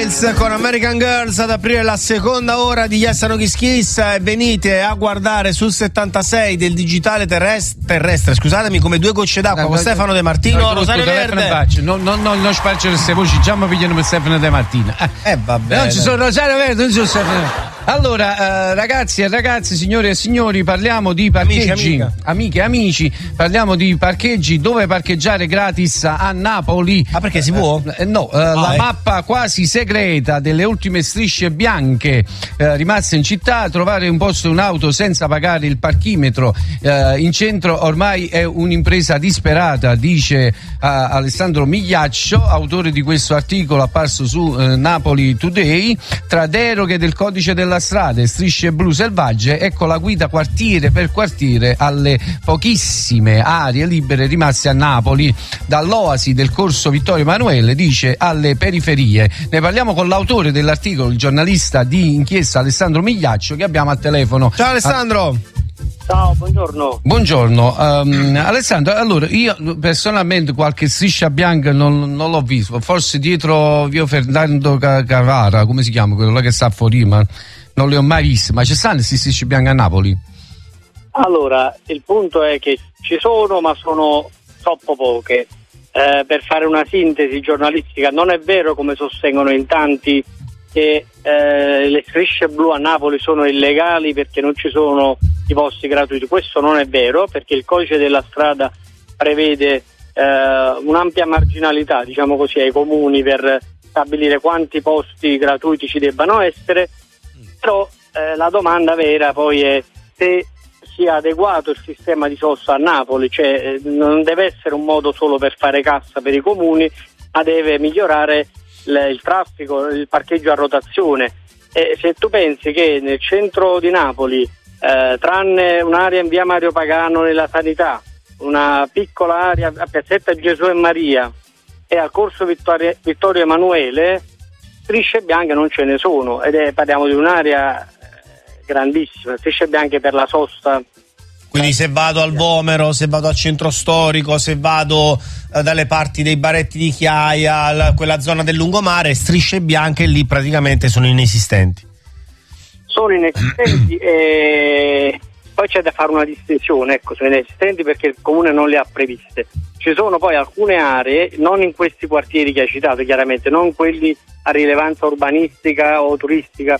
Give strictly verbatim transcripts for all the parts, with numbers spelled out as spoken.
Styles con American Girls ad aprire la seconda ora di Yes No Kiss Kiss, e venite a guardare sul settantasei del digitale terrestre, terrestre scusatemi, come due gocce d'acqua, no, con no, Stefano De Martino, no, Rosario Verde. Non no, no, no spargere queste voci, già mi pigliano per Stefano De Martino. Eh vabbè. Non ci sono Rosario Verde, non ci sono Stefano. Allora, eh, ragazzi e ragazze, signore e signori, parliamo di parcheggi, amiche, amiche e amici, parliamo di parcheggi dove parcheggiare gratis a Napoli. Ah, perché si può? Eh, no, eh, ah, la eh. mappa quasi segreta delle ultime strisce bianche eh, rimaste in città. Trovare un posto, un'auto senza pagare il parchimetro eh, in centro ormai è un'impresa disperata, dice eh, Alessandro Migliaccio, autore di questo articolo apparso su eh, Napoli Today. Tra deroghe del codice della strada e strisce blu selvagge, ecco la guida quartiere per quartiere alle pochissime aree libere rimaste a Napoli, dall'oasi del corso Vittorio Emanuele, dice, alle periferie. Ne parliamo con l'autore dell'articolo, il giornalista di inchiesta Alessandro Migliaccio, che abbiamo al telefono. Ciao Alessandro. Ciao, buongiorno. Buongiorno. Um, Alessandro, allora io personalmente qualche striscia bianca non, non l'ho visto, forse dietro via Fernando Carrara, come si chiama quello là che sta fuori, ma non le ho mai viste. Ma ci stanno queste strisce bianche a Napoli? Allora, il punto è che ci sono, ma sono troppo poche. Eh, per fare una sintesi giornalistica, non è vero, come sostengono in tanti, che eh, le strisce blu a Napoli sono illegali perché non ci sono i posti gratuiti. Questo non è vero, perché il codice della strada prevede eh, un'ampia marginalità, diciamo così, ai comuni per stabilire quanti posti gratuiti ci debbano essere, però eh, la domanda vera poi è se sia adeguato il sistema di sosta a Napoli, cioè eh, non deve essere un modo solo per fare cassa per i comuni, ma deve migliorare l- il traffico, il parcheggio a rotazione. E se tu pensi che nel centro di Napoli, eh, tranne un'area in via Mario Pagano nella sanità, una piccola area a Piazzetta Gesù e Maria e al corso Vittorio, Vittorio Emanuele, strisce bianche non ce ne sono, ed è, parliamo di un'area grandissima, strisce bianche per la sosta. Quindi se vado al Vomero, se vado al centro storico, se vado eh, dalle parti dei Baretti di Chiaia, la, quella zona del lungomare, strisce bianche lì praticamente sono inesistenti. Sono inesistenti e poi c'è da fare una distinzione, ecco, sono inesistenti perché il comune non le ha previste. Ci sono poi alcune aree, non in questi quartieri che hai citato chiaramente, non quelli a rilevanza urbanistica o turistica,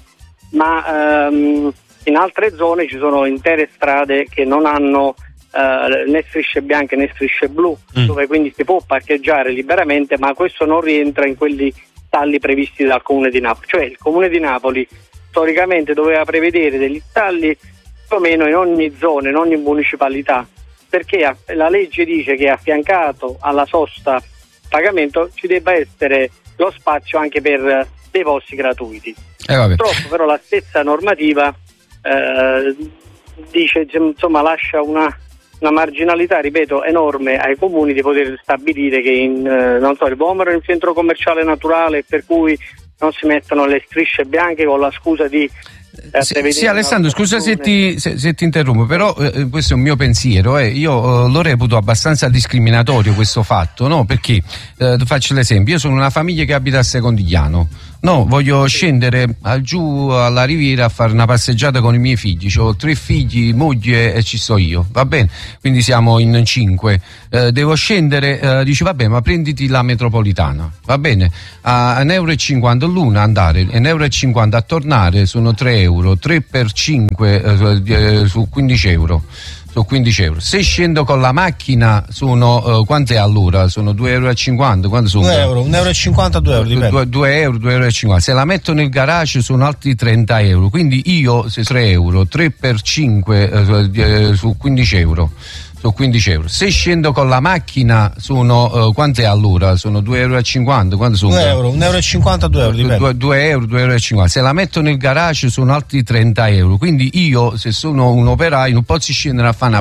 ma ehm, in altre zone ci sono intere strade che non hanno eh, né strisce bianche né strisce blu, mm. dove quindi si può parcheggiare liberamente, ma questo non rientra in quelli stalli previsti dal Comune di Napoli. Cioè il Comune di Napoli storicamente doveva prevedere degli stalli più o meno in ogni zona, in ogni municipalità, perché la legge dice che affiancato alla sosta pagamento ci debba essere lo spazio anche per dei posti gratuiti. Eh, vabbè. Purtroppo però la stessa normativa eh, dice, insomma, lascia una, una marginalità, ripeto, enorme ai comuni di poter stabilire che in eh, non so, il Vomero è un centro commerciale naturale, per cui non si mettono le strisce bianche con la scusa di Eh, sì, sì, Alessandro, scusa se ti, se, se ti interrompo, però eh, questo è un mio pensiero, eh. io eh, lo reputo abbastanza discriminatorio questo fatto, no? Perché eh, faccio l'esempio, io sono una famiglia che abita a Secondigliano, no, voglio scendere a, giù alla Riviera a fare una passeggiata con i miei figli, ho tre figli, moglie e ci sto io, va bene, quindi siamo in cinque, eh, devo scendere, eh, dice vabbè, ma prenditi la metropolitana, va bene, a un euro e cinquanta l'una andare e un euro e cinquanta a tornare, sono tre euro, tre per cinque eh, su quindici euro. Sono quindici euro. Se scendo con la macchina sono uh, quant'è all'ora? Sono due euro e cinquanta. Quanto sono? due euro, un euro e cinquanta, due euro. due euro, due euro e cinquanta. Se la metto nel garage sono altri trenta euro. Quindi io, se tre euro, tre per cinque uh, su quindici euro. Sono quindici euro. Se scendo con la macchina sono uh, quant'è all'ora? Sono due euro e cinquanta. Quanto sono? due euro, un euro e cinquanta, due euro. due euro, due euro e cinquanta. Se la metto nel garage sono altri trenta euro. Quindi io, se sono un operaio, non posso scendere a fare una